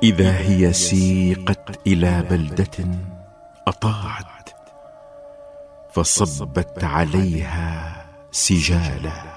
إذا هي سيقت إلى بلدة أطاعت فصبت عليها سجالا.